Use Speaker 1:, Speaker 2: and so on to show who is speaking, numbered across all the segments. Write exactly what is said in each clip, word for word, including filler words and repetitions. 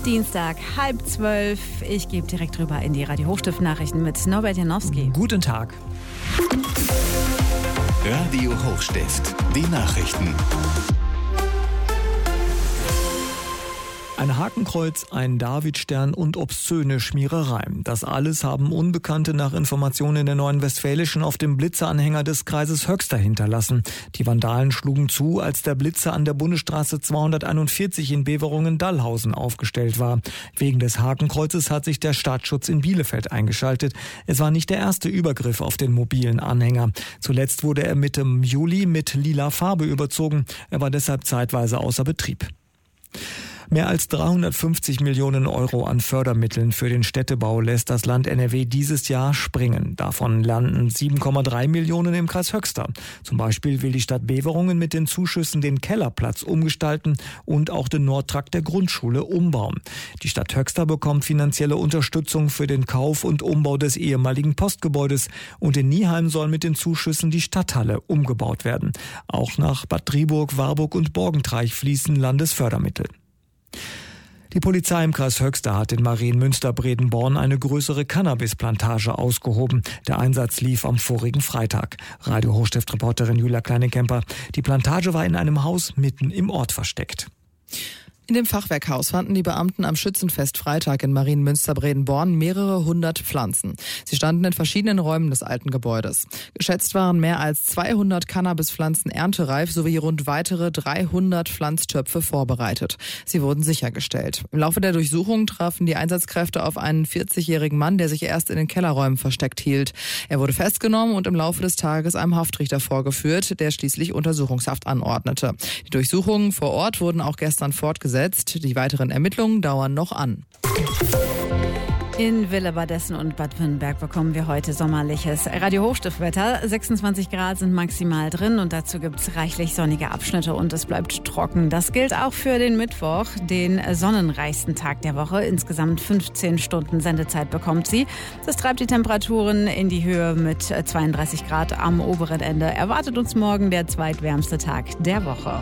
Speaker 1: Dienstag, halb zwölf. Ich gebe direkt rüber in die Radio Hochstift-Nachrichten mit Norbert Janowski.
Speaker 2: Guten Tag.
Speaker 3: Radio Hochstift, die Nachrichten.
Speaker 2: Ein Hakenkreuz, ein Davidstern und obszöne Schmiererei. Das alles haben Unbekannte nach Informationen der Neuen Westfälischen auf dem Blitzeranhänger des Kreises Höxter hinterlassen. Die Vandalen schlugen zu, als der Blitzer an der Bundesstraße zweihunderteinundvierzig in Beverungen-Dallhausen aufgestellt war. Wegen des Hakenkreuzes hat sich der Staatsschutz in Bielefeld eingeschaltet. Es war nicht der erste Übergriff auf den mobilen Anhänger. Zuletzt wurde er Mitte Juli mit lila Farbe überzogen. Er war deshalb zeitweise außer Betrieb. Mehr als dreihundertfünfzig Millionen Euro an Fördermitteln für den Städtebau lässt das Land N R W dieses Jahr springen. Davon landen sieben Komma drei Millionen im Kreis Höxter. Zum Beispiel will die Stadt Beverungen mit den Zuschüssen den Kellerplatz umgestalten und auch den Nordtrakt der Grundschule umbauen. Die Stadt Höxter bekommt finanzielle Unterstützung für den Kauf und Umbau des ehemaligen Postgebäudes und in Nieheim soll mit den Zuschüssen die Stadthalle umgebaut werden. Auch nach Bad Driburg, Warburg und Borgentreich fließen Landesfördermittel. Die Polizei im Kreis Höxter hat in Marienmünster-Bredenborn eine größere Cannabisplantage ausgehoben. Der Einsatz lief am vorigen Freitag. Radio Hochstift-Reporterin Julia Kleinekemper. Die Plantage war in einem Haus mitten im Ort versteckt.
Speaker 4: In dem Fachwerkhaus fanden die Beamten am Schützenfest Freitag in Marienmünster-Bredenborn mehrere hundert Pflanzen. Sie standen in verschiedenen Räumen des alten Gebäudes. Geschätzt waren mehr als zweihundert Cannabispflanzen erntereif sowie rund weitere dreihundert Pflanztöpfe vorbereitet. Sie wurden sichergestellt. Im Laufe der Durchsuchung trafen die Einsatzkräfte auf einen vierzigjährigen Mann, der sich erst in den Kellerräumen versteckt hielt. Er wurde festgenommen und im Laufe des Tages einem Haftrichter vorgeführt, der schließlich Untersuchungshaft anordnete. Die Durchsuchungen vor Ort wurden auch gestern fortgesetzt. Die weiteren Ermittlungen dauern noch an.
Speaker 1: In Willebadessen und Bad Wünnberg bekommen wir heute sommerliches Radio Hochstiftwetter. sechsundzwanzig Grad sind maximal drin und dazu gibt es reichlich sonnige Abschnitte und es bleibt trocken. Das gilt auch für den Mittwoch, den sonnenreichsten Tag der Woche. Insgesamt fünfzehn Stunden Sendezeit bekommt sie. Das treibt die Temperaturen in die Höhe mit zweiunddreißig Grad am oberen Ende. Erwartet uns morgen der zweitwärmste Tag der Woche.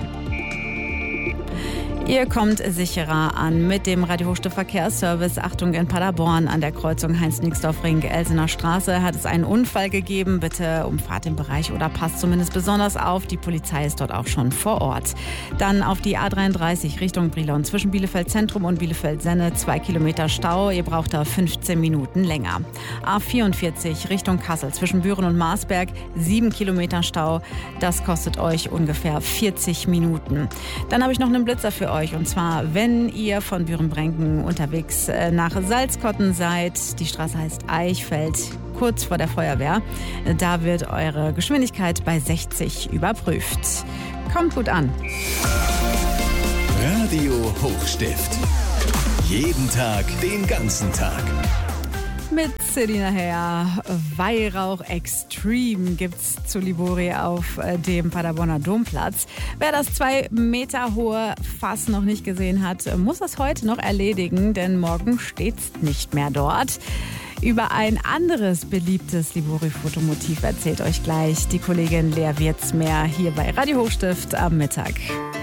Speaker 1: Ihr kommt sicherer an mit dem Radio Hochstift Verkehrsservice. Achtung, in Paderborn an der Kreuzung Heinz-Nixdorf-Ring-Elsener Straße hat es einen Unfall gegeben. Bitte umfahrt den Bereich oder passt zumindest besonders auf. Die Polizei ist dort auch schon vor Ort. Dann auf die A dreiunddreißig Richtung Brilon zwischen Bielefeld Zentrum und Bielefeld-Senne. Zwei Kilometer Stau. Ihr braucht da fünfzehn Minuten länger. A vierundvierzig Richtung Kassel zwischen Büren und Marsberg. Sieben Kilometer Stau. Das kostet euch ungefähr vierzig Minuten. Dann habe ich noch einen Blitzer für euch. Und zwar, wenn ihr von Büren-Brenken unterwegs nach Salzkotten seid, die Straße heißt Eichfeld, kurz vor der Feuerwehr, da wird eure Geschwindigkeit bei sechzig überprüft. Kommt gut an.
Speaker 3: Radio Hochstift. Jeden Tag, den ganzen Tag.
Speaker 1: Mit Selina Herr. Weihrauch Extreme gibt's zu Libori auf dem Paderborner Domplatz. Wer das zwei Meter hohe Fass noch nicht gesehen hat, muss das heute noch erledigen, denn morgen steht's nicht mehr dort. Über ein anderes beliebtes Libori-Fotomotiv erzählt euch gleich die Kollegin Lea Wirtsmeer hier bei Radio Hochstift am Mittag.